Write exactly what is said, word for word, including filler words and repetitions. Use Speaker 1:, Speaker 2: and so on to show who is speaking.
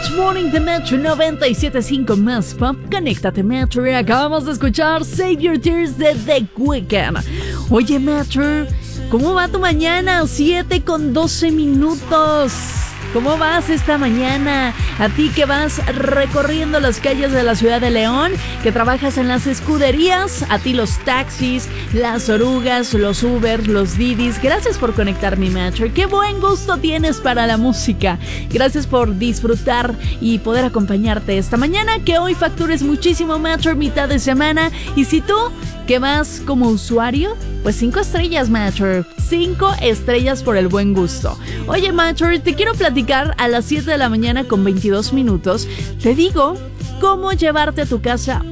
Speaker 1: Match Morning de Metro noventa y siete punto cinco más pop. Conéctate, Metro. Acabamos de escuchar Save Your Tears de The Weeknd. Oye, Metro, ¿cómo va tu mañana? siete con doce minutos. ¿Cómo vas esta mañana? A ti que vas recorriendo las calles de la ciudad de León, que trabajas en las escuderías, a ti los taxis, las orugas, los Ubers, los Didis. Gracias por conectar, mi Metro. Qué buen gusto tienes para la música. Gracias por disfrutar y poder acompañarte esta mañana. Que hoy factures muchísimo, Metro, mitad de semana. Y si tú que vas como usuario, pues cinco estrellas, Metro. Cinco estrellas por el buen gusto. Oye, Metro, te quiero platicar a las siete de la mañana con veintidós minutos. Te digo cómo llevarte a tu casa